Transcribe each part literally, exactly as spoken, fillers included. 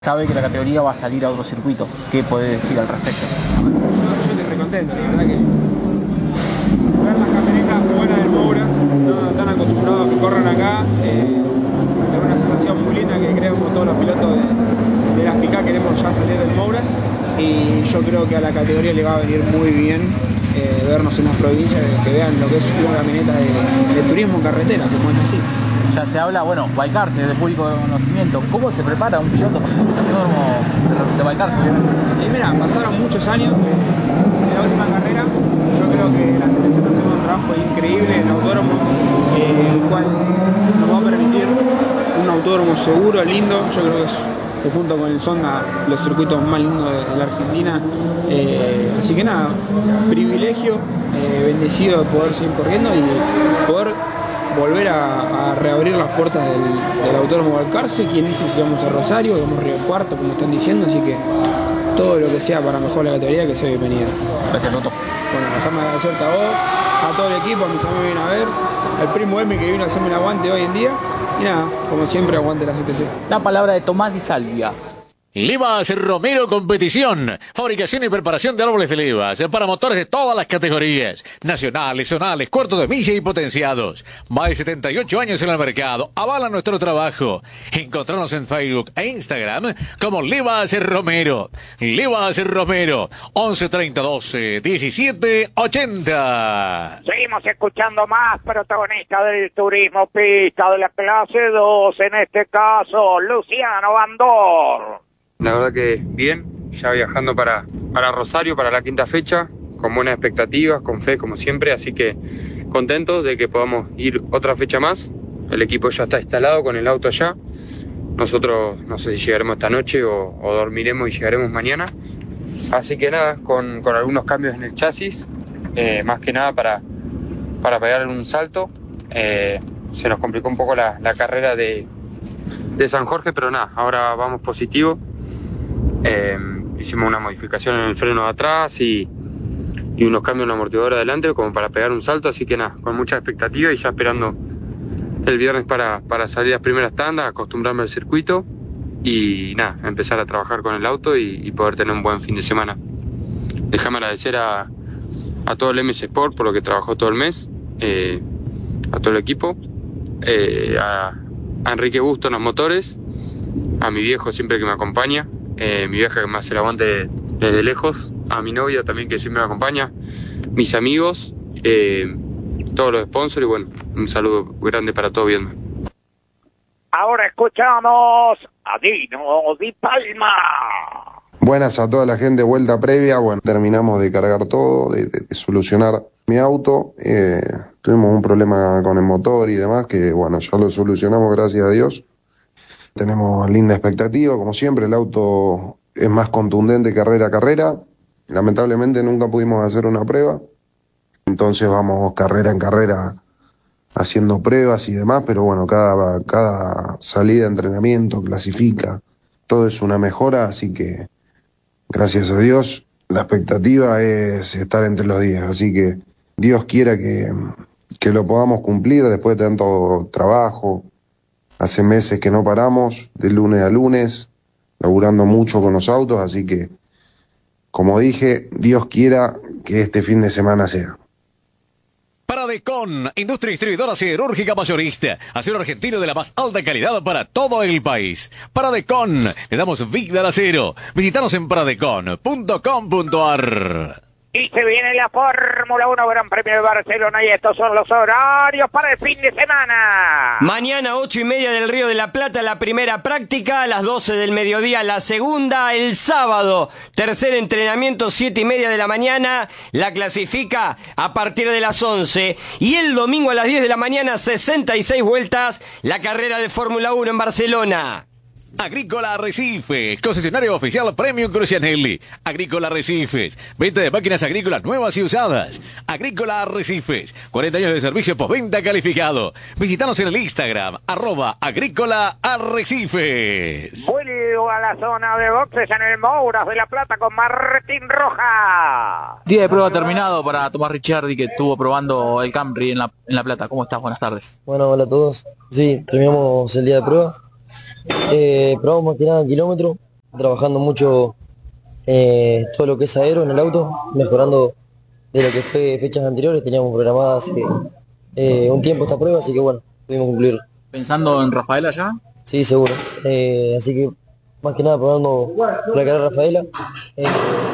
Sabe que la categoría va a salir a otro circuito. ¿Qué puede decir al respecto? Yo, yo estoy recontento, la verdad que ver las camionetas fuera del Mouras, no están acostumbrados a que corran acá, eh, es una sensación muy linda que creo que todos los pilotos de, de las P I C A queremos ya salir del Mouras, y yo creo que a la categoría le va a venir muy bien eh, vernos en las provincias, que vean lo que es una camioneta de, de turismo en carretera, como es así. Ya se habla, bueno, Balcarce, de público de conocimiento. ¿Cómo se prepara un piloto para un autódromo de Balcarce, obviamente? Y mira, pasaron muchos años de la última carrera. Yo creo que la selección está haciendo un trabajo increíble en el autódromo, eh, el cual nos va a permitir un autódromo seguro, lindo. Yo creo que es, que junto con el Zonda, los circuitos más lindos de, de la Argentina. Eh, así que nada, privilegio, eh, bendecido de poder seguir corriendo y poder volver a, a reabrir las puertas del, del autódromo Balcarce. Quien dice si vamos a Rosario, vamos a Río Cuarto, como están diciendo, así que todo lo que sea para mejorar la categoría, que sea bienvenido. Gracias, Toto. Bueno, déjame agradecerte a vos, a todo el equipo, a mis amigos que vienen a ver, al primo M que vino a hacerme el aguante hoy en día, y nada, como siempre, aguante la C T C. La palabra de Tomás Di Salvia. Livas Romero Competición, fabricación y preparación de árboles de levas para motores de todas las categorías, nacionales, zonales, cuartos de milla y potenciados. Más de setenta y ocho años en el mercado, avalan nuestro trabajo. Encontrarnos en Facebook e Instagram como Livas Romero. Livas Romero, once treinta doce diecisiete ochenta. Seguimos escuchando más protagonistas del turismo pista de la clase dos, en este caso Luciano Bandor. La verdad que bien, ya viajando para, para Rosario, para la quinta fecha, con buenas expectativas, con fe como siempre, así que contentos de que podamos ir otra fecha más. El equipo ya está instalado con el auto allá. Nosotros no sé si llegaremos esta noche o, o dormiremos y llegaremos mañana. Así que nada, con, con algunos cambios en el chasis, eh, más que nada para, para pegar un salto. Eh, se nos complicó un poco la, la carrera de, de San Jorge, pero nada, ahora vamos positivo. Eh, hicimos una modificación en el freno de atrás y, y unos cambios en la amortiguadora adelante como para pegar un salto, así que nada, con mucha expectativa y ya esperando el viernes para, para salir las primeras tandas, acostumbrarme al circuito y nada, empezar a trabajar con el auto y, y poder tener un buen fin de semana. Déjame agradecer a, a todo el M S Sport por lo que trabajó todo el mes, eh, a todo el equipo, eh, a, a Enrique Busto en los motores, a mi viejo siempre que me acompaña, Eh, mi vieja que me hace el aguante desde lejos, a mi novia también que siempre me acompaña, mis amigos, eh, todos los sponsors y bueno, un saludo grande para todos viendo. Ahora escuchamos a Dino Di Palma. Buenas a toda la gente, vuelta previa, bueno, terminamos de cargar todo, de, de, de solucionar mi auto, eh, tuvimos un problema con el motor y demás, que bueno, ya lo solucionamos gracias a Dios. Tenemos linda expectativa, como siempre, el auto es más contundente carrera a carrera. Lamentablemente nunca pudimos hacer una prueba, entonces vamos carrera en carrera haciendo pruebas y demás, pero bueno, cada, cada salida de entrenamiento clasifica, todo es una mejora, así que gracias a Dios la expectativa es estar entre los diez, así que Dios quiera que, que lo podamos cumplir después de tanto trabajo. Hace meses que no paramos, de lunes a lunes, laburando mucho con los autos, así que, como dije, Dios quiera que este fin de semana sea. Paradecon, industria distribuidora siderúrgica mayorista, acero argentino de la más alta calidad para todo el país. Paradecon, le damos vida al acero. Visítanos en paradecon punto com punto ar. Y se viene la Fórmula uno Gran Premio de Barcelona y estos son los horarios para el fin de semana. Mañana ocho y media del Río de la Plata la primera práctica, a las doce del mediodía la segunda, el sábado tercer entrenamiento siete y media de la mañana, la clasifica a partir de las once y el domingo a las diez de la mañana sesenta y seis vueltas la carrera de Fórmula uno en Barcelona. Agrícola Arrecifes, concesionario oficial Premium Crucianelli. Agrícola Arrecifes, venta de máquinas agrícolas nuevas y usadas. Agrícola Arrecifes, cuarenta años de servicio postventa calificado. Visítanos en el Instagram, arroba Agrícola Arrecifes. Vuelvo a la zona de boxes en el Mouras de la Plata con Martín Rojas. Día de prueba terminado para Tomás Ricciardi, que estuvo probando el Camry en la, en la Plata. ¿Cómo estás? Buenas tardes. Bueno, hola a todos. Sí, terminamos el día de prueba. Eh, probamos más que nada kilómetro, trabajando mucho eh, todo lo que es aero en el auto, mejorando de lo que fue fechas anteriores. Teníamos programada hace eh, un tiempo esta prueba, así que bueno, pudimos cumplirla. ¿Pensando en Rafaela ya? Sí, seguro. Eh, así que más que nada probando la carrera Rafaela. Eh,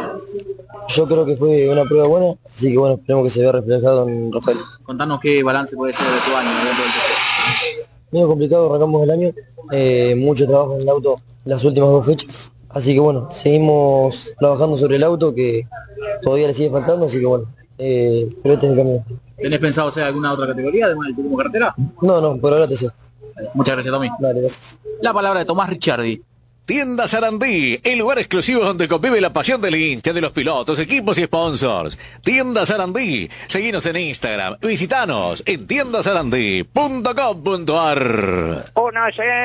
yo creo que fue una prueba buena, así que bueno, esperemos que se vea reflejado en Rafaela. Contanos qué balance puede ser de tu año dentro del T C. Medio complicado, arrancamos el año, eh, mucho trabajo en el auto las últimas dos fechas, así que bueno, seguimos trabajando sobre el auto que todavía le sigue faltando, así que bueno, eh, pero este es el camino. ¿Tenés pensado hacer alguna otra categoría además del turismo carretera? No, no, por ahora te sé. Muchas gracias, Tommy. Dale, gracias. La palabra de Tomás Ricciardi. Tienda Sarandí, el lugar exclusivo donde convive la pasión del hincha, de los pilotos, equipos y sponsors. Tienda Sarandí, seguinos en Instagram, visitanos en tienda sarandí punto com punto a r. Un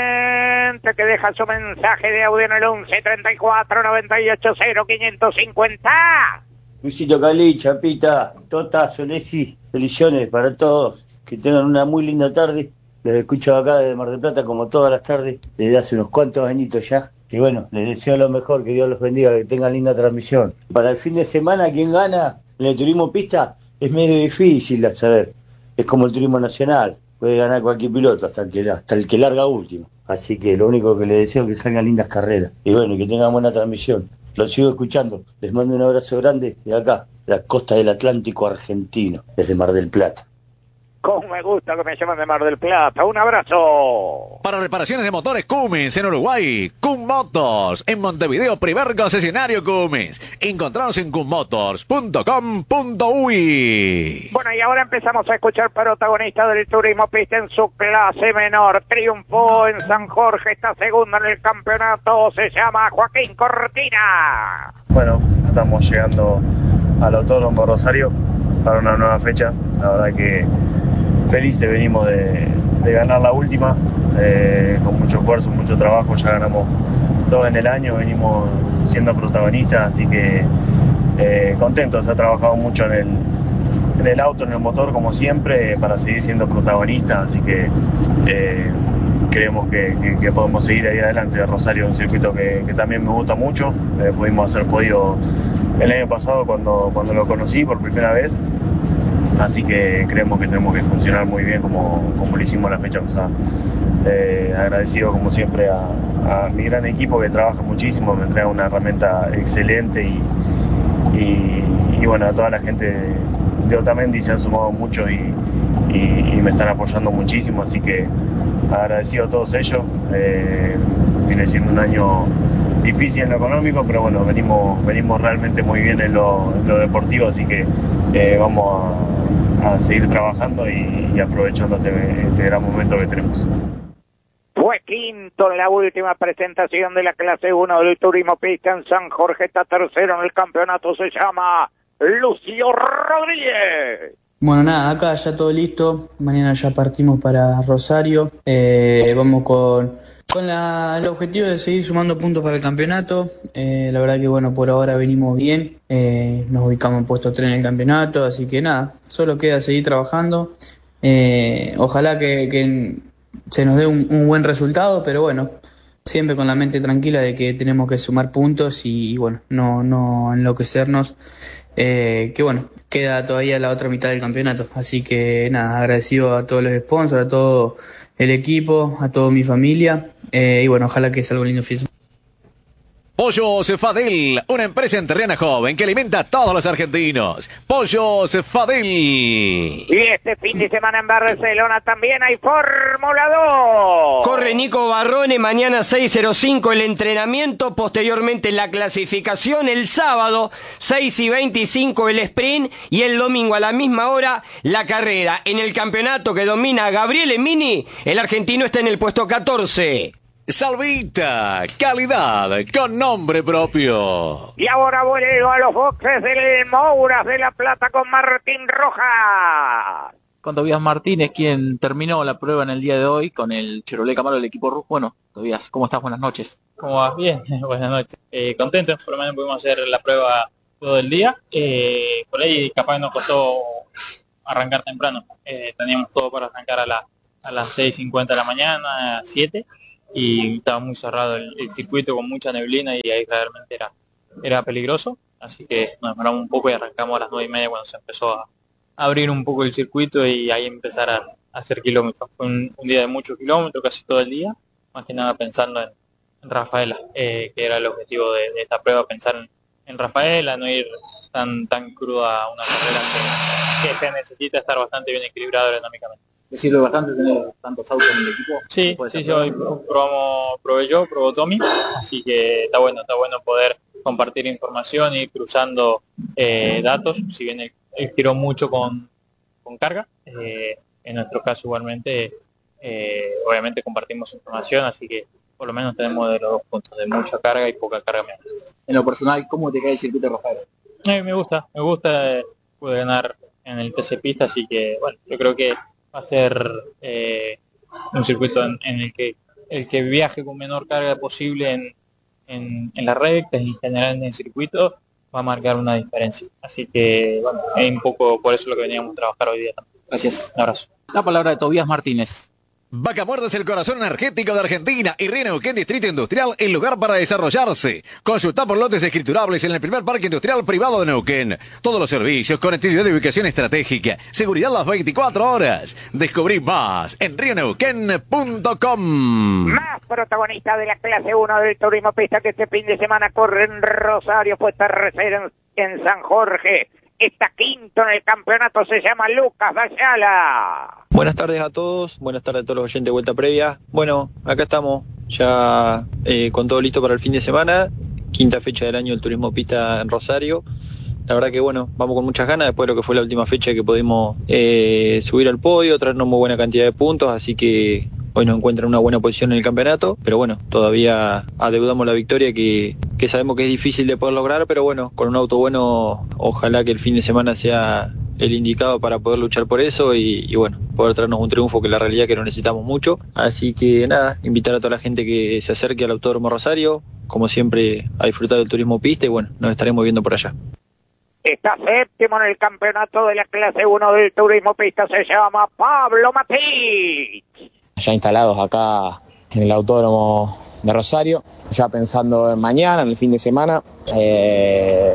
oyente que deja su mensaje de audio en el once treinta y cuatro noventa y ocho cero quinientos cincuenta. Luisito Cali, Chapita, Tota, Solesi, feliciones para todos. Que tengan una muy linda tarde. Los escucho acá desde Mar del Plata como todas las tardes, desde hace unos cuantos añitos ya. Y bueno, les deseo lo mejor, que Dios los bendiga, que tengan linda transmisión. Para el fin de semana, ¿quién gana en el turismo pista? Es medio difícil de saber. Es como el turismo nacional, puede ganar cualquier piloto, hasta el que, hasta el que larga último. Así que lo único que les deseo es que salgan lindas carreras. Y bueno, que tengan buena transmisión. Los sigo escuchando. Les mando un abrazo grande de acá, de la costa del Atlántico argentino, desde Mar del Plata. Cómo me gusta que me llamen de Mar del Plata. Un abrazo. Para reparaciones de motores Cummins en Uruguay, Cum Motors. En Montevideo, primer concesionario Cummins. Encontranos en cum motors punto com punto uy. Bueno, y ahora empezamos a escuchar protagonista del turismo pista en su clase menor. Triunfó en San Jorge, está segundo en el campeonato. Se llama Joaquín Cortina. Bueno, estamos llegando al Autódromo Rosario para una nueva fecha. La verdad que felices venimos de, de ganar la última, eh, con mucho esfuerzo, mucho trabajo. Ya ganamos dos en el año, venimos siendo protagonistas, así que eh, contentos. Se ha trabajado mucho en el, en el auto, en el motor, como siempre, para seguir siendo protagonistas, así que eh, creemos que, que, que podemos seguir ahí adelante. Rosario es un circuito que, que también me gusta mucho. Eh, pudimos hacer podio el año pasado cuando, cuando lo conocí por primera vez. Así que creemos que tenemos que funcionar muy bien como, como lo hicimos la fecha pasada. Eh, agradecido como siempre a, a mi gran equipo que trabaja muchísimo, me entrega una herramienta excelente y, y, y bueno, a toda la gente de, de Otamendi se han sumado mucho y, y, y me están apoyando muchísimo, así que agradecido a todos ellos. Eh, viene siendo un año difícil en lo económico, pero bueno, venimos, venimos realmente muy bien en lo, en lo deportivo, así que eh, vamos a, a seguir trabajando y, y aprovechando este, este gran momento que tenemos. Fue quinto en la última presentación de la clase uno del turismo pista en San Jorge, está tercero en el campeonato, se llama Lucio Rodríguez. Bueno, nada, acá ya todo listo, mañana ya partimos para Rosario, eh, vamos con, con la, el objetivo de seguir sumando puntos para el campeonato. Eh, la verdad que bueno, por ahora venimos bien, eh, nos ubicamos en puesto tres en el campeonato, así que nada, solo queda seguir trabajando, eh, ojalá que, que se nos dé un, un buen resultado, pero bueno, siempre con la mente tranquila de que tenemos que sumar puntos y, y bueno, no, no enloquecernos, eh, que bueno, queda todavía la otra mitad del campeonato, así que nada, agradecido a todos los sponsors, a todo el equipo, a toda mi familia, eh, y bueno, ojalá que salga un lindo fin. Pollos Fadel, una empresa enterrana joven que alimenta a todos los argentinos. Pollos Fadel. Y este fin de semana en Barcelona también hay Fórmula dos. Corre Nico Barrone mañana seis cero cinco el entrenamiento, posteriormente la clasificación, el sábado seis y veinticinco el sprint y el domingo a la misma hora la carrera. En el campeonato que domina Gabriel Emini, el argentino está en el puesto catorce. Salvita, calidad con nombre propio. Y ahora vuelvo a los boxes del Mouras de La Plata con Martín Rojas. Con Tobías Martínez, quien terminó la prueba en el día de hoy con el Chevrolet Camaro del equipo Rus. Bueno, Tobías, ¿cómo estás? Buenas noches. ¿Cómo vas? Bien, buenas noches. Eh, contento, por lo menos pudimos hacer la prueba todo el día. Eh, por ahí capaz nos costó arrancar temprano. Eh, teníamos todo para arrancar a, la, a las seis cincuenta de la mañana, a siete. y estaba muy cerrado el, el circuito con mucha neblina y ahí realmente era, era peligroso, así que nos demoramos un poco y arrancamos a las nueve y media cuando se empezó a abrir un poco el circuito y ahí empezar a, a hacer kilómetros. Fue un, un día de muchos kilómetros, casi todo el día, más que nada pensando en, en Rafaela, eh, que era el objetivo de, de esta prueba, pensar en, en Rafaela, no ir tan tan cruda a una carrera que, que se necesita estar bastante bien equilibrado aerodinámicamente. ¿Te sirve bastante tener tantos autos en el equipo? Sí, sí, sí, hoy probamos, probé yo, probó Tommy, así que está bueno, está bueno poder compartir información y ir cruzando eh, datos, si bien él, él tiró mucho con, con carga, eh, en nuestro caso igualmente, eh, obviamente compartimos información, así que por lo menos tenemos de los dos puntos, de mucha carga y poca carga menos. En lo personal, ¿cómo te cae el circuito de Rafael? Eh, me gusta, me gusta, eh, pude ganar en el T C Pista, así que bueno, yo creo que va a ser eh, un circuito en, en el que el que viaje con menor carga posible en, en, en las rectas y en general en el circuito va a marcar una diferencia. Así que bueno, es un poco por eso lo que veníamos a trabajar hoy día también. Gracias. Un abrazo. La palabra de Tobías Martínez. Vaca Muerta es el corazón energético de Argentina y Río Neuquén Distrito Industrial el lugar para desarrollarse. Consulta por lotes escriturables en el primer parque industrial privado de Neuquén. Todos los servicios, conectividad de ubicación estratégica, seguridad las veinticuatro horas. Descubrí más en río neuquén punto com. Más protagonista de la clase uno del turismo pista que este fin de semana corre en Rosario, fue tercero en, en San Jorge. Está quinto en el campeonato, se llama Lucas Dayala. Buenas tardes a todos, buenas tardes a todos los oyentes de Vuelta Previa. Bueno, acá estamos ya eh, con todo listo para el fin de semana, quinta fecha del año del turismo pista en Rosario. La verdad que bueno, vamos con muchas ganas después de lo que fue la última fecha que pudimos eh, subir al podio, traernos muy buena cantidad de puntos, así que hoy nos encuentran en una buena posición en el campeonato, pero bueno, todavía adeudamos la victoria que, que sabemos que es difícil de poder lograr, pero bueno, con un auto bueno, ojalá que el fin de semana sea el indicado para poder luchar por eso y, y bueno, poder traernos un triunfo que la realidad que lo necesitamos mucho. Así que nada, invitar a toda la gente que se acerque al Autódromo Rosario, como siempre a disfrutar del turismo pista y bueno, nos estaremos viendo por allá. Está séptimo en el campeonato de la clase uno del turismo pista, se llama Pablo Matich. Ya instalados acá en el Autódromo de Rosario, ya pensando en mañana, en el fin de semana. Eh,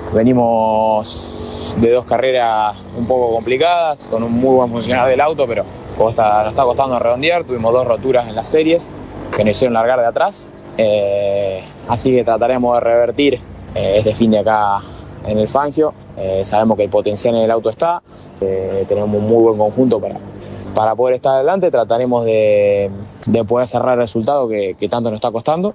venimos de dos carreras un poco complicadas, con un muy buen funcionar del auto, pero costa, nos está costando redondear. Tuvimos dos roturas en las series que nos hicieron largar de atrás, eh, así que trataremos de revertir eh, este fin de acá en el Fangio. Eh, sabemos que el potencial en el auto está, eh, tenemos un muy buen conjunto para Para poder estar adelante. Trataremos de, de poder cerrar el resultado que, que tanto nos está costando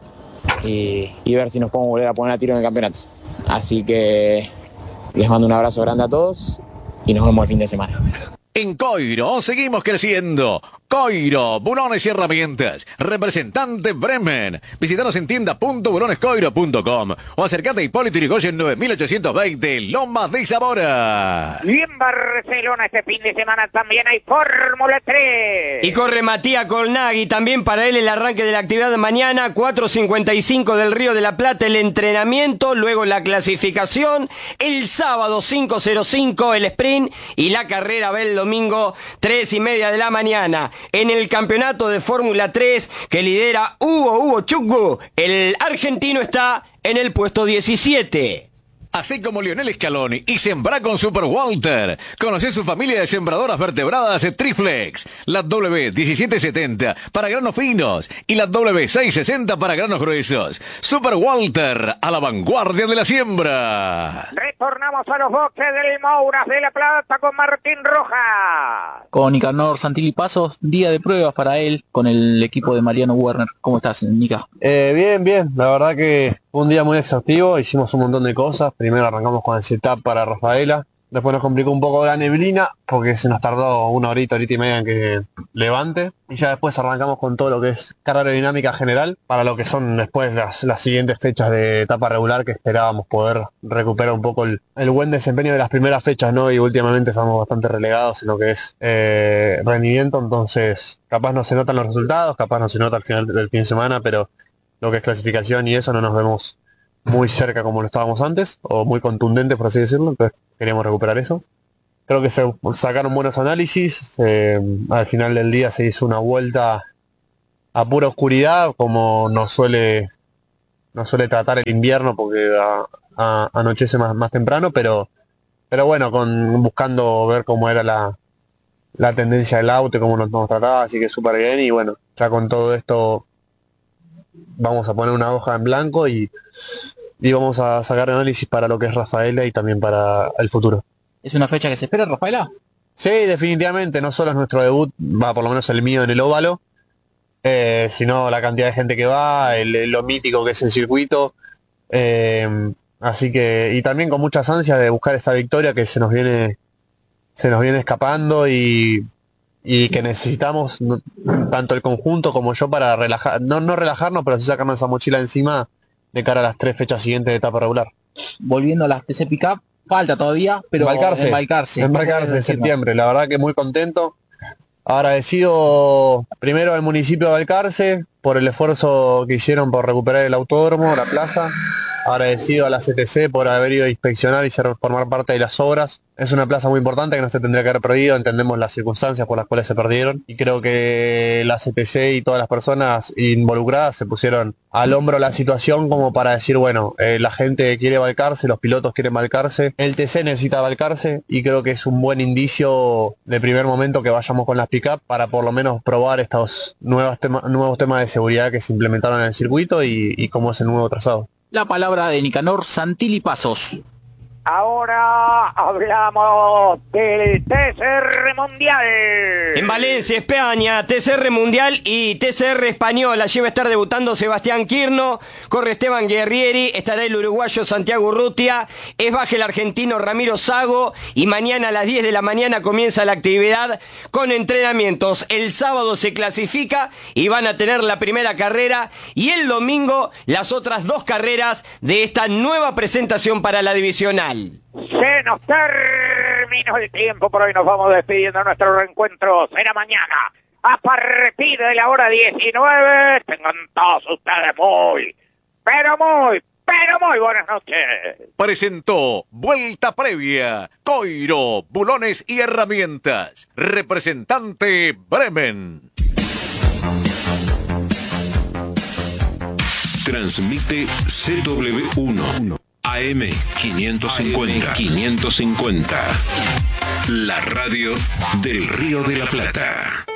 y, y ver si nos podemos volver a poner a tiro en el campeonato. Así que les mando un abrazo grande a todos y nos vemos el fin de semana. En Coiro seguimos creciendo. Coiro, bulones y herramientas. Representante Bremen. Visítanos en tienda punto bulones coiro punto com o acercate a Hipólito Yrigoyen nueve mil ochocientos veinte, Lomas de Zamora. Y en Barcelona este fin de semana también hay Fórmula tres. Y corre Matías Colnaghi, también para él el arranque de la actividad de mañana, cuatro cincuenta y cinco del Río de la Plata el entrenamiento, luego la clasificación, el sábado cinco cero cinco el sprint y la carrera va el domingo tres y media de la mañana. En el campeonato de Fórmula tres que lidera Hugo Hugo Chukwu, el argentino está en el puesto diecisiete. Así como Lionel Scaloni y sembra con Super Walter. Conoce su familia de sembradoras vertebradas Triflex. La W diecisiete setenta para granos finos y la W seiscientos sesenta para granos gruesos. Super Walter, a la vanguardia de la siembra. Retornamos a los boxes del Mouras de la Plata con Martín Rojas. Con Nicanor Santilli Pasos, día de pruebas para él con el equipo de Mariano Werner. ¿Cómo estás, Nica? Eh, bien, bien. La verdad que fue un día muy exhaustivo, hicimos un montón de cosas. Primero arrancamos con el setup para Rafaela. Después nos complicó un poco la neblina porque se nos tardó una horita, horita y media en que levante. Y ya después arrancamos con todo lo que es carga aerodinámica general para lo que son después las, las siguientes fechas de etapa regular que esperábamos poder recuperar un poco el, el buen desempeño de las primeras fechas, ¿no? Y últimamente estamos bastante relegados en lo que es eh, rendimiento, entonces capaz no se notan los resultados, capaz no se nota al final del fin de semana, pero lo que es clasificación y eso no nos vemos muy cerca como lo estábamos antes, o muy contundentes por así decirlo, entonces queríamos recuperar eso. Creo que se sacaron buenos análisis, eh, al final del día se hizo una vuelta a pura oscuridad, como nos suele, nos suele tratar el invierno, porque a, a, anochece más, más temprano, pero, pero bueno, con, buscando ver cómo era la, la tendencia del auto y cómo nos, nos trataba, así que súper bien. Y bueno, ya con todo esto vamos a poner una hoja en blanco y, y vamos a sacar análisis para lo que es Rafaela y también para el futuro. ¿Es una fecha que se espera, Rafaela? Sí, definitivamente, no solo es nuestro debut, va por lo menos el mío en el óvalo, eh, sino la cantidad de gente que va, el, lo mítico que es el circuito, eh, así que, y también con muchas ansias de buscar esta victoria que se nos viene, se nos viene escapando y, y que necesitamos no, tanto el conjunto como yo para relajar, no, no relajarnos, pero sí sacarnos esa mochila encima de cara a las tres fechas siguientes de etapa regular. Volviendo a las T C Pickup, falta todavía, pero embarcarse, embarcarse, embarcarse en septiembre, la verdad que muy contento, agradecido primero al municipio de Balcarce por el esfuerzo que hicieron por recuperar el autódromo, la plaza, agradecido a la C T C por haber ido a inspeccionar y ser, formar parte de las obras. Es una plaza muy importante que no se tendría que haber perdido, entendemos las circunstancias por las cuales se perdieron y creo que la C T C y todas las personas involucradas se pusieron al hombro la situación como para decir, bueno, eh, la gente quiere Balcarce, los pilotos quieren Balcarce, el T C necesita Balcarce y creo que es un buen indicio de primer momento que vayamos con las pick-up para por lo menos probar estos nuevos, tema, nuevos temas de seguridad que se implementaron en el circuito y, y cómo es el nuevo trazado. La palabra de Nicanor Santilli Pasos. Ahora hablamos del T C R Mundial. En Valencia, España, T C R Mundial y T C R Español. Allí va a estar debutando Sebastián Quirno, corre Esteban Guerrieri, estará el uruguayo Santiago Urrutia, es baja el argentino Ramiro Sago y mañana a las diez de la mañana comienza la actividad con entrenamientos. El sábado se clasifica y van a tener la primera carrera y el domingo las otras dos carreras de esta nueva presentación para la divisional. Se nos terminó el tiempo, por hoy nos vamos despidiendo. Nuestro reencuentro será mañana a partir de la hora diecinueve. Tengan todos ustedes muy, pero muy, pero muy buenas noches. Presentó Vuelta Previa, Coiro, Bulones y Herramientas. Representante Bremen. Transmite C W uno. A M quinientos cincuenta. La radio del Río de la Plata.